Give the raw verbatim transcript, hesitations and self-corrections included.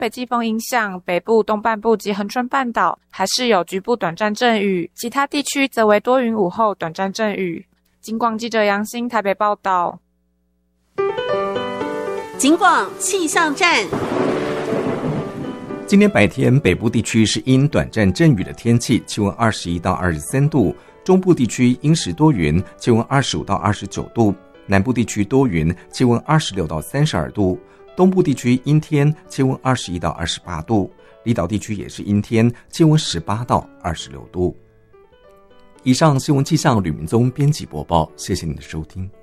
北季风影响，北部、东半部及恒春半岛还是有局部短暂阵雨，其他地区则为多云午后短暂阵雨。警广记者杨欣台北报道。 警广气象站。 今天白天北部地区是阴短暂阵雨的天气，气温二十一到二十三度，中部地区阴时多云，气温二十五到二十九度，南部地区多云，气温二十六到三十二度，东部地区阴天，气温二十一到二十八度，离岛地区也是阴天，气温十八到二十六度。以上新闻气象吕明宗编辑播报，谢谢你的收听。